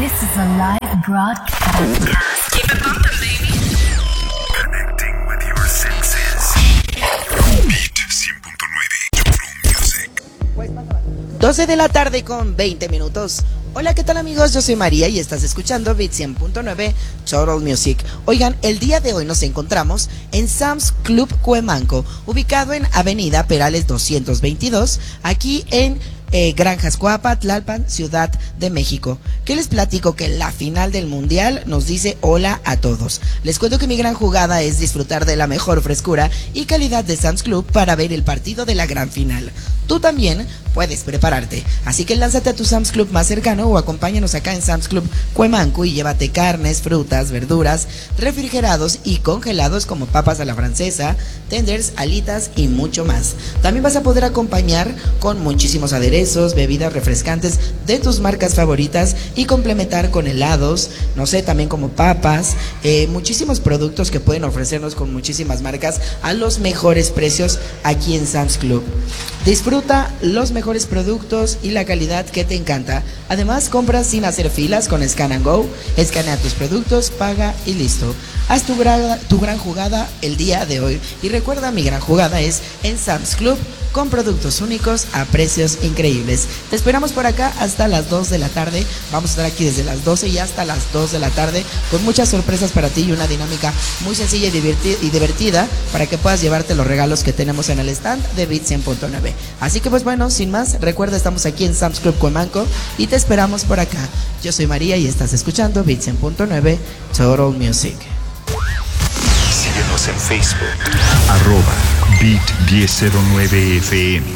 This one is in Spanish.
This is a live broadcast. Keep it bumping, baby. Connecting with your senses. Beat 100.9 Total Music. 12 de la tarde con 20 minutos. Hola, ¿qué tal amigos? Yo soy María y estás escuchando Beat 100.9 Total Music. Oigan, el día de hoy nos encontramos en Sam's Club Cuemanco, ubicado en Avenida Perales 222, aquí en Granjas Coapa, Tlalpan, Ciudad de México. ¿Qué les platico? Que la final del mundial nos dice hola a todos. Les cuento que mi gran jugada es disfrutar de la mejor frescura y calidad de Sam's Club para ver el partido de la gran final. Tú también puedes prepararte, así que lánzate a tu Sam's Club más cercano o acompáñanos acá en Sam's Club Cuemanco y llévate carnes, frutas, verduras, refrigerados y congelados como papas a la francesa, tenders, alitas y mucho más. También vas a poder acompañar con muchísimos aderezos, bebidas refrescantes de tus marcas favoritas y complementar con helados, no sé, también como papas, muchísimos productos que pueden ofrecernos con muchísimas marcas a los mejores precios aquí en Sam's Club. Disfruta los mejores productos y la calidad que te encanta. Además, compras sin hacer filas con Scan and Go. Escanea tus productos, paga y listo. Haz tu gran jugada el día de hoy. Y recuerda, mi gran jugada es en Sam's Club, con productos únicos a precios increíbles. Te esperamos por acá hasta las 2 de la tarde. Vamos a estar aquí desde las 12 y hasta las 2 de la tarde con muchas sorpresas para ti y una dinámica muy sencilla y divertida para que puedas llevarte los regalos que tenemos en el stand de Beat 100.9. Así que pues bueno, sin más, recuerda, estamos aquí en Sam's Club Cuemanco y te esperamos por acá. Yo soy María y estás escuchando Beat 100.9 Total Music. Síguenos en Facebook. @Beat 1009 FM.